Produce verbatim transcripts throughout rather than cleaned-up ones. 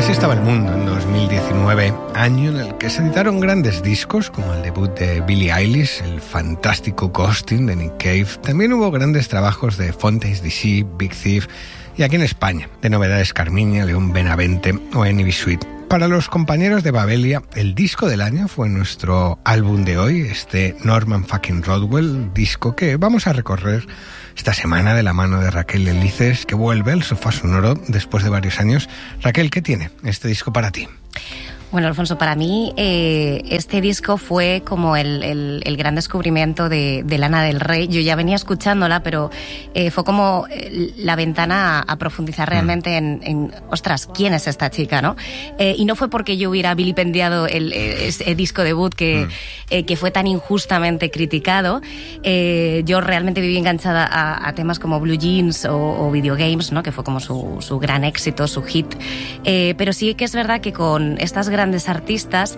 Así estaba el mundo en dos mil diecinueve, año en el que se editaron grandes discos como el debut de Billie Eilish, el fantástico Ghosting de Nick Cave. También hubo grandes trabajos de Fontaines D C, Big Thief y aquí en España, de novedades Carmiña, León Benavente o Envy Suite. Para los compañeros de Babelia, el disco del año fue nuestro álbum de hoy, este Norman fucking Rockwell, disco que vamos a recorrer esta semana de la mano de Raquel Elices, que vuelve al sofá sonoro después de varios años. Raquel, ¿qué tiene este disco para ti? Bueno, Alfonso, para mí eh, este disco fue como el, el, el gran descubrimiento de, de Lana del Rey. Yo ya venía escuchándola, pero eh, fue como la ventana a, a profundizar realmente mm. en, en, ostras, ¿quién es esta chica, no? Eh, y no fue porque yo hubiera vilipendiado el, el, el disco debut que, mm. eh, que fue tan injustamente criticado. Eh, yo realmente viví enganchada a, a temas como Blue Jeans o, o Video Games, ¿no? Que fue como su, su gran éxito, su hit. Eh, pero sí que es verdad que con estas grandes artistas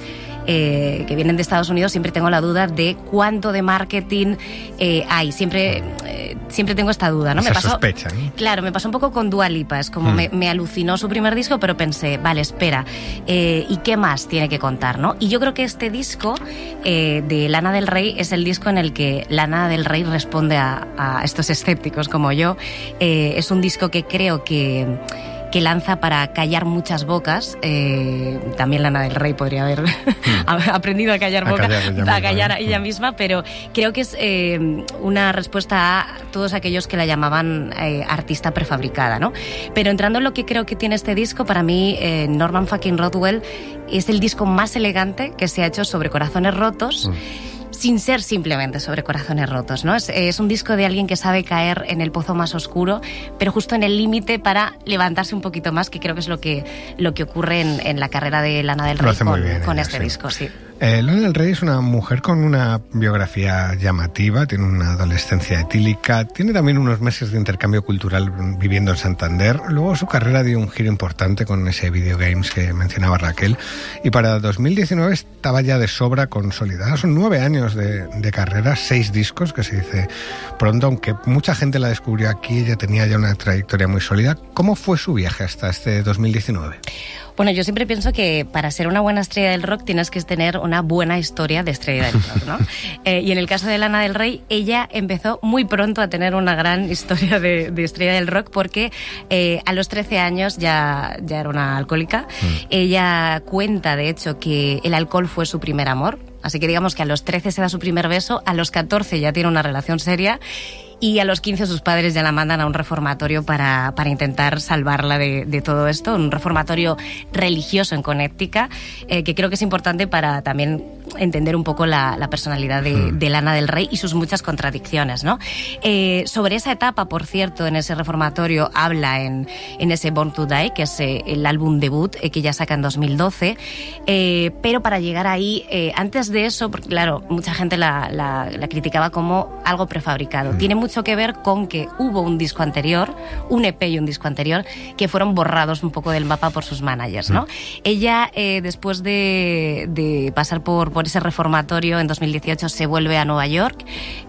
eh, que vienen de Estados Unidos siempre tengo la duda de cuánto de marketing eh, hay. Siempre, eh, siempre tengo esta duda, ¿no? Esa me pasó, sospecha, ¿no? Claro, me pasó un poco con Dua Lipa. Es como mm. me, me alucinó su primer disco, pero pensé, vale, espera, eh, ¿y qué más tiene que contar, no? Y yo creo que este disco eh, de Lana del Rey es el disco en el que Lana del Rey responde a, a estos escépticos como yo. Eh, es un disco que creo que que lanza para callar muchas bocas. Eh, también Lana del Rey podría haber mm. aprendido a callar bocas, a, a callar a ella misma, pero creo que es eh, una respuesta a todos aquellos que la llamaban eh, artista prefabricada, ¿no? Pero entrando en lo que creo que tiene este disco, para mí eh, Norman fucking Rockwell es el disco más elegante que se ha hecho sobre corazones rotos, mm. sin ser simplemente sobre corazones rotos, ¿no? Es, es un disco de alguien que sabe caer en el pozo más oscuro, pero justo en el límite para levantarse un poquito más, que creo que es lo que, lo que ocurre en, en la carrera de Lana del Rey con, bien, con ella, este sí. disco, sí. Eh, Lana del Rey es una mujer con una biografía llamativa, tiene una adolescencia etílica, tiene también unos meses de intercambio cultural viviendo en Santander. Luego su carrera dio un giro importante con ese Video Games que mencionaba Raquel, y para dos mil diecinueve estaba ya de sobra consolidada. Son nueve años de, de carrera, seis discos, que se dice pronto, aunque mucha gente la descubrió aquí, ella tenía ya una trayectoria muy sólida. ¿Cómo fue su viaje hasta este dos mil diecinueve? Bueno, yo siempre pienso que para ser una buena estrella del rock tienes que tener una buena historia de estrella del rock, ¿no? eh, y en el caso de Lana del Rey, ella empezó muy pronto a tener una gran historia de, de estrella del rock porque eh, a los trece años ya, ya era una alcohólica. Mm. Ella cuenta, de hecho, que el alcohol fue su primer amor. Así que digamos que a los trece se da su primer beso, a los catorce ya tiene una relación seria. Y a los quince sus padres ya la mandan a un reformatorio para, para intentar salvarla de, de todo esto, un reformatorio religioso en Connecticut, eh, que creo que es importante para también entender un poco la, la personalidad de, de Lana del Rey y sus muchas contradicciones, ¿no? Eh, sobre esa etapa, por cierto, en ese reformatorio habla en, en ese Born to Die, que es eh, el álbum debut eh, que ya saca en dos mil doce, eh, pero para llegar ahí, eh, antes de eso, porque claro, mucha gente la, la, la criticaba como algo prefabricado. Mm. Tiene mucho que ver con que hubo un disco anterior, un E P y un disco anterior, que fueron borrados un poco del mapa por sus managers, ¿no? Mm. Ella, eh, después de, de pasar por, por ese reformatorio, en dos mil dieciocho se vuelve a Nueva York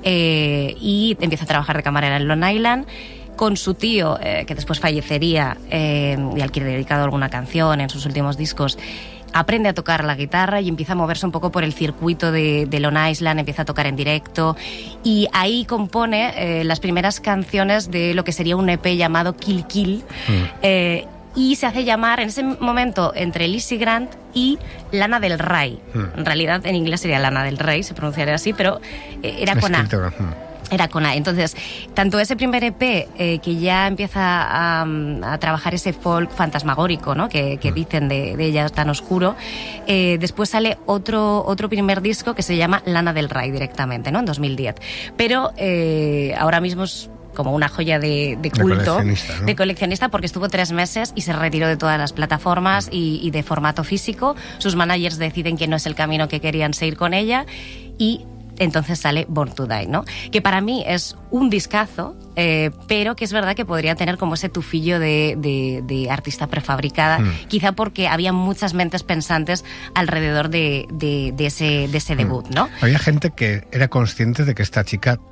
eh, y empieza a trabajar de camarera en Long Island, con su tío, eh, que después fallecería eh, y al que le ha dedicado alguna canción en sus últimos discos. Aprende a tocar la guitarra y empieza a moverse un poco por el circuito de, de Long Island, empieza a tocar en directo y ahí compone eh, las primeras canciones de lo que sería un E P llamado Kill Kill. Mm. Eh, y se hace llamar en ese momento entre Lizzie Grant y Lana del Rey. Mm. En realidad en inglés sería Lana del Rey, se pronunciaría así, pero eh, era con A. Era con A. Entonces, tanto ese primer E P, eh, que ya empieza a, a trabajar ese folk fantasmagórico, ¿no? Que, que dicen de, de ella tan oscuro, eh, después sale otro, otro primer disco que se llama Lana del Rey directamente, ¿no? En dos mil diez. Pero eh, ahora mismo es como una joya de, de culto, de coleccionista, ¿no? de coleccionista, porque estuvo tres meses y se retiró de todas las plataformas y, y de formato físico. Sus managers deciden que no es el camino que querían seguir con ella y entonces sale Born to Die, ¿no? Que para mí es un discazo, eh, pero que es verdad que podría tener como ese tufillo de, de, de artista prefabricada, mm. quizá porque había muchas mentes pensantes alrededor de, de, de, ese, de ese debut, ¿no? Había gente que era consciente de que esta chica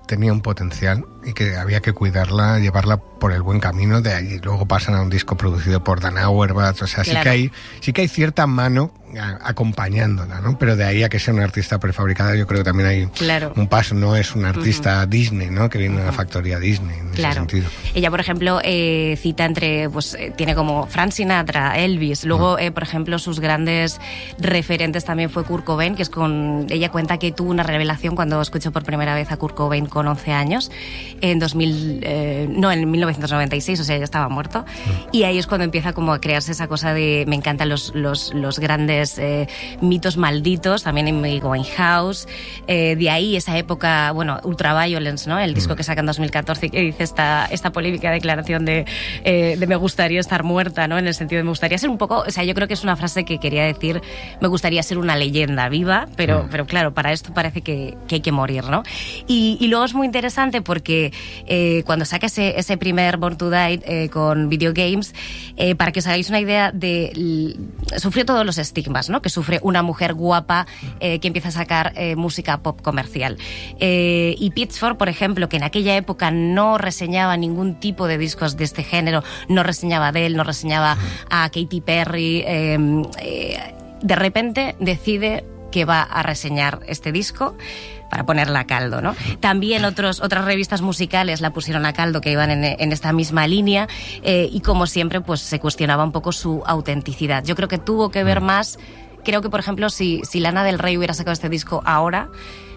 tenía un potencial y que había que cuidarla, llevarla por el buen camino. De ahí luego pasan a un disco producido por Dan Auerbach, o sea, claro. sí que hay sí que hay cierta mano acompañándola, ¿no? Pero de ahí a que sea una artista prefabricada, yo creo que también hay claro. un paso. No es una artista uh-huh. Disney, ¿no? Que viene de uh-huh. una factoría Disney, en claro. ese sentido. Ella, por ejemplo, eh, cita entre, pues, eh, tiene como Frank Sinatra, Elvis, luego, uh-huh. eh, por ejemplo, sus grandes referentes también fue Kurt Cobain, que es con, ella cuenta que tuvo una revelación cuando escuchó por primera vez a Kurt Cobain con once años, en dos mil, eh, no, en mil novecientos noventa y seis, o sea, ya estaba muerto, uh-huh. y ahí es cuando empieza como a crearse esa cosa de, me encantan los, los, los grandes Eh, mitos malditos, también en Amy Winehouse, eh, de ahí esa época, bueno, Ultraviolence, ¿no? El disco mm. que saca en dos mil catorce, que dice esta, esta polémica declaración de, eh, de me gustaría estar muerta, ¿no? En el sentido de me gustaría ser un poco, o sea, yo creo que es una frase que quería decir, me gustaría ser una leyenda viva, pero, mm. pero claro, para esto parece que, que hay que morir, ¿no? Y, y luego es muy interesante porque eh, cuando saca ese, ese primer Born to Die eh, con Video Games, eh, para que os hagáis una idea de, l- sufrió todos los estigmas, ¿no? Que sufre una mujer guapa eh, que empieza a sacar eh, música pop comercial. Eh, y Pitchfork, por ejemplo, que en aquella época no reseñaba ningún tipo de discos de este género, no reseñaba a Adele, no reseñaba a Katy Perry, eh, eh, de repente decide que va a reseñar este disco para ponerla a caldo, ¿no? También otros, otras revistas musicales la pusieron a caldo que iban en, en esta misma línea eh, y como siempre pues se cuestionaba un poco su autenticidad. Yo creo que tuvo que ver más, creo que por ejemplo si, si Lana del Rey hubiera sacado este disco ahora,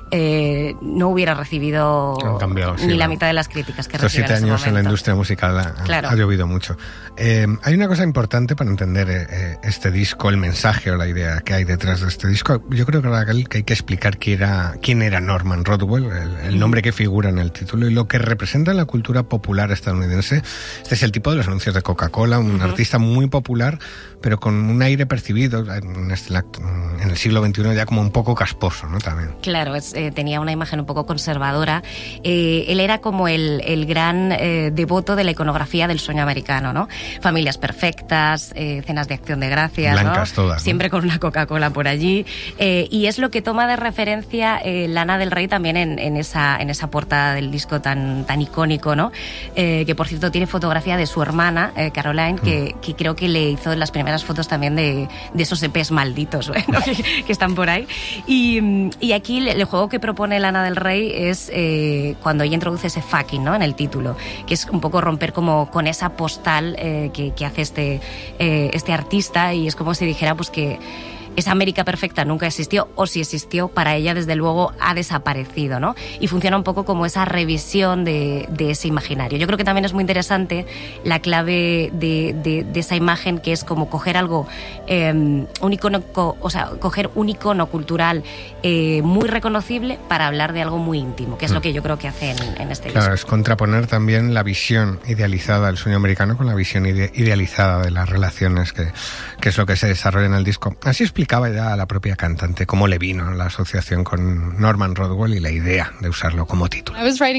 Eh, no hubiera recibido cambiado, sí, ni la mitad de las críticas que recibe en ese momento. Estos siete años en la industria musical ha, claro. ha llovido mucho. Eh, hay una cosa importante para entender eh, este disco, el mensaje o la idea que hay detrás de este disco. Yo creo que hay que explicar quién era, quién era Norman Rockwell, el, el nombre que figura en el título y lo que representa en la cultura popular estadounidense. Este es el tipo de los anuncios de Coca-Cola, un uh-huh. artista muy popular, pero con un aire percibido en, este, en el siglo veintiuno ya como un poco casposo, ¿no? También. Claro, es, eh, tenía una imagen un poco conservadora. Eh, él era como el, el gran eh, devoto de la iconografía del sueño americano, ¿no? Familias perfectas, eh, cenas de acción de gracias, blancas ¿no? todas, ¿no? Siempre con una Coca-Cola por allí. Eh, y es lo que toma de referencia eh, Lana del Rey también en, en, esa, en esa portada del disco tan, tan icónico, ¿no? Eh, que por cierto tiene fotografía de su hermana, eh, Caroline, mm. que, que creo que le hizo las primeras fotos también de, de esos E Pes malditos, bueno, que, que están por ahí. Y, y aquí el, el juego que propone Lana del Rey es eh, cuando ella introduce ese fucking, ¿no? En el título, que es un poco romper como con esa postal eh, que, que hace este, eh, este artista, y es como si dijera pues que esa América perfecta nunca existió, o si existió, para ella desde luego ha desaparecido, ¿no? Y funciona un poco como esa revisión de, de ese imaginario. Yo creo que también es muy interesante la clave de, de, de esa imagen, que es como coger algo, eh, un icono, o sea, coger un icono cultural eh, muy reconocible para hablar de algo muy íntimo, que es mm. lo que yo creo que hace en, en este claro, disco. Es contraponer también la visión idealizada del sueño americano con la visión ide- idealizada de las relaciones, que, que es lo que se desarrolla en el disco. Así explica Explicaba ya a la propia cantante cómo le vino la asociación con Norman Rockwell y la idea de usarlo como título.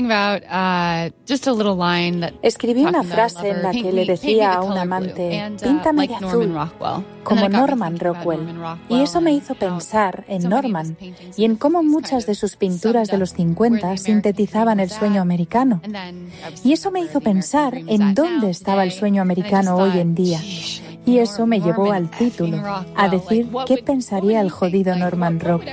Escribí una frase en la que le decía a un amante, píntame de azul, como Norman Rockwell. Y eso me hizo pensar en Norman y en cómo muchas de sus pinturas de los cincuenta sintetizaban el sueño americano. Y eso me hizo pensar en dónde estaba el sueño americano hoy en día. Y eso me llevó al título, a decir qué pensaría el jodido Norman Rockwell.